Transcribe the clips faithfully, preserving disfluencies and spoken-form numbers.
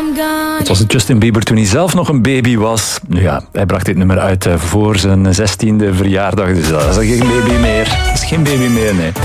I'm gone. Het was Justin Bieber toen hij zelf nog een baby was. Nu ja, hij bracht dit nummer uit voor zijn zestiende verjaardag. Dus dat is geen baby meer. Dat is geen baby meer, nee.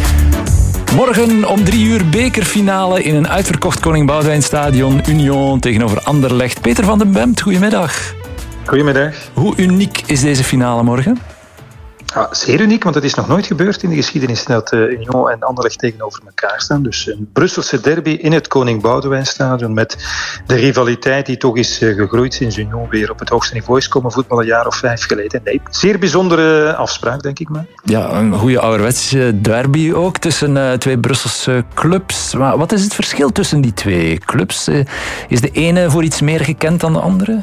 Morgen om drie uur bekerfinale in een uitverkocht Koning Boudewijn Stadion. Union tegenover Anderlecht. Peter van den Bemt, goedemiddag. Goedemiddag. Hoe uniek is deze finale morgen? Ah, zeer uniek, want het is nog nooit gebeurd in de geschiedenis dat uh, Union en Anderlecht tegenover elkaar staan. Dus een Brusselse derby in het Koning Boudewijn Stadion met de rivaliteit die toch is uh, gegroeid sinds Union weer op het hoogste niveau is komen voetballen een jaar of vijf geleden. Nee, zeer bijzondere afspraak, denk ik maar. Ja, een goede ouderwetse derby ook tussen uh, twee Brusselse clubs. Maar wat is het verschil tussen die twee clubs? Uh, is de ene voor iets meer gekend dan de andere?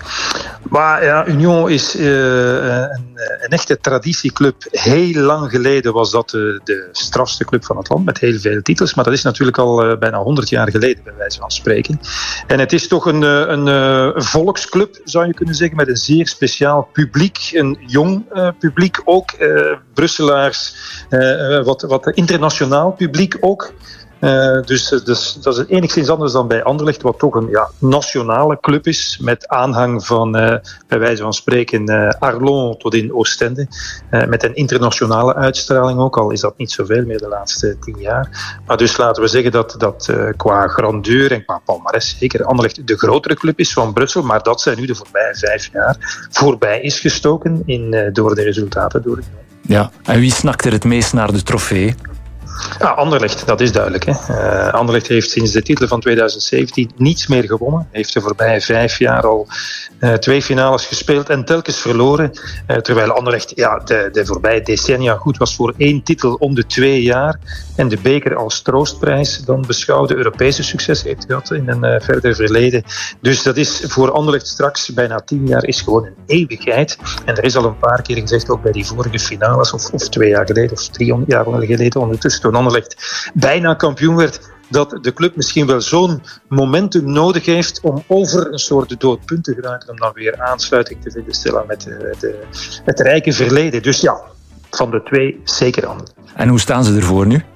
Maar ja, Union is uh, een, een echte traditieclub. Heel lang geleden was dat de, de strafste club van het land, met heel veel titels. Maar dat is natuurlijk al uh, bijna honderd jaar geleden, bij wijze van spreken. En het is toch een, een, een volksclub, zou je kunnen zeggen, met een zeer speciaal publiek. Een jong uh, publiek ook. Uh, Brusselaars, uh, wat, wat internationaal publiek ook. Uh, dus, dus dat is enigszins anders dan bij Anderlecht, wat toch een ja, nationale club is, met aanhang van, uh, bij wijze van spreken, uh, Arlon tot in Oostende. Uh, met een internationale uitstraling ook, al is dat niet zoveel meer de laatste tien jaar. Maar dus laten we zeggen dat, dat uh, qua grandeur en qua palmares zeker Anderlecht de grotere club is van Brussel, maar dat zij nu de voorbije vijf jaar voorbij is gestoken in, uh, door de resultaten. Door ja, en wie snakt er het meest naar de trofee? Ja, Anderlecht, dat is duidelijk. Hè. Uh, Anderlecht heeft sinds de titel van tweeduizend zeventien niets meer gewonnen. Heeft de voorbije vijf jaar al uh, twee finales gespeeld en telkens verloren. Uh, terwijl Anderlecht ja, de, de voorbije decennia goed was voor één titel om de twee jaar. En de beker als troostprijs dan beschouwde. Europese succes heeft gehad in een uh, verder verleden. Dus dat is voor Anderlecht straks bijna tien jaar is gewoon een eeuwigheid. En er is al een paar keer gezegd, ook bij die vorige finales, of, of twee jaar geleden, of drie jaar geleden ondertussen, toen Anderlecht bijna kampioen werd, dat de club misschien wel zo'n momentum nodig heeft om over een soort doodpunt te geraken, om dan weer aansluiting te vinden stellen met de, de, het rijke verleden. Dus ja, van de twee zeker Anderlecht. En hoe staan ze ervoor nu?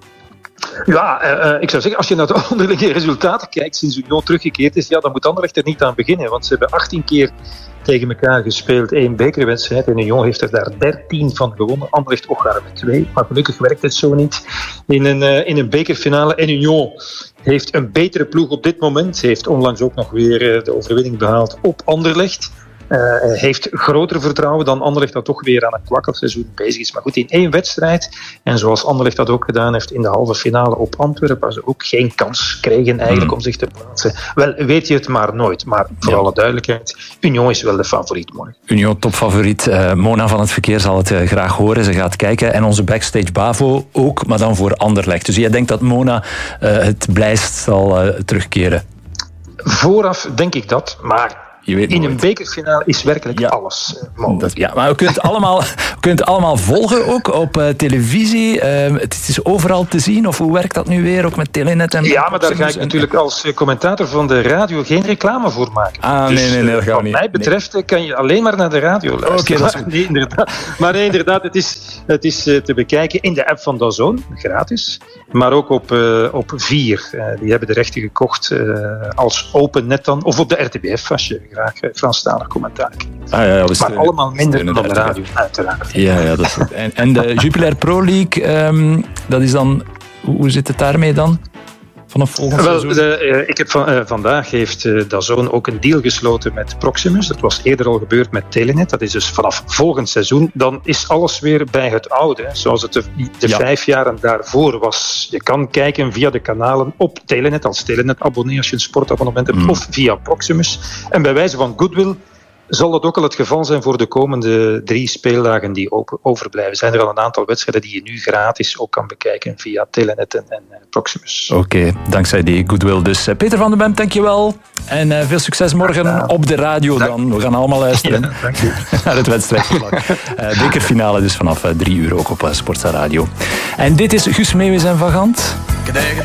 Ja, uh, ik zou zeggen, als je naar de onderlinge resultaten kijkt sinds Union teruggekeerd is, ja, dan moet Anderlecht er niet aan beginnen, want ze hebben achttien keer tegen elkaar gespeeld, één bekerwedstrijd en Union heeft er daar dertien van gewonnen. Anderlecht ook maar met twee, maar gelukkig werkt het zo niet in een, uh, in een bekerfinale. En Union heeft een betere ploeg op dit moment, heeft onlangs ook nog weer uh, de overwinning behaald op Anderlecht. Uh, heeft groter vertrouwen dan Anderlecht dat toch weer aan een kwakkelsseizoen bezig is. Maar goed, in één wedstrijd, en zoals Anderlecht dat ook gedaan heeft in de halve finale op Antwerpen, waar ze ook geen kans kregen eigenlijk mm. om zich te plaatsen. Wel, weet je het maar nooit. Maar voor ja. alle duidelijkheid, Union is wel de favoriet morgen. Union topfavoriet. Uh, Mona van het Verkeer zal het uh, graag horen. Ze gaat kijken. En onze backstage Bavo ook, maar dan voor Anderlecht. Dus jij denkt dat Mona uh, het blijst zal uh, terugkeren? Vooraf denk ik dat, maar in een bekerfinale is werkelijk ja. alles uh, mogelijk. Dat, ja, maar we kunnen het allemaal, we kunnen het allemaal volgen, ook op uh, televisie. Uh, het is overal te zien, of hoe werkt dat nu weer, ook met Telenet? En ja, maar daar ga ik en, natuurlijk als commentator van de radio geen reclame voor maken. Ah, dus, nee, nee, nee, dat gaat wat niet. Wat mij betreft nee. kan je alleen maar naar de radio luisteren. Okay, maar, nee, inderdaad, maar nee, inderdaad, het is, het is uh, te bekijken in de app van D A Z N, gratis. Maar ook op, uh, op vier. Uh, die hebben de rechten gekocht uh, als open net dan. Of op de R T B F, als je graag uh, Franstalig commentaar krijgt. Ah, ja, ja, maar allemaal minder dan op de radio, uiteraard. Ja, ja, dat is goed. En, en de Jupiler Pro League, um, dat is dan... Hoe zit het daarmee dan? Vanaf volgend Wel, seizoen? de, uh, ik heb van, uh, vandaag heeft uh, D A Z N ook een deal gesloten met Proximus. Dat was eerder al gebeurd met Telenet. Dat is dus vanaf volgend seizoen. Dan is alles weer bij het oude. Hè. Zoals het de, de ja. vijf jaren daarvoor was. Je kan kijken via de kanalen op Telenet. Als Telenet-abonnee als je een sportabonnement hebt. Mm. Of via Proximus. En bij wijze van goodwill zal dat ook al het geval zijn voor de komende drie speeldagen die open, overblijven. Zijn er al een aantal wedstrijden die je nu gratis ook kan bekijken via Telenet en, en Proximus. Oké, okay, dankzij die goodwill dus. Peter van den Bemt, dankjewel. En uh, veel succes morgen ja. op de radio dank. dan. We gaan allemaal luisteren ja, dank je. naar het wedstrijdverslag. uh, bekerfinale dus vanaf uh, drie uur ook op uh, Sportza Radio. En dit is Guus Meeuwis en Van Gant.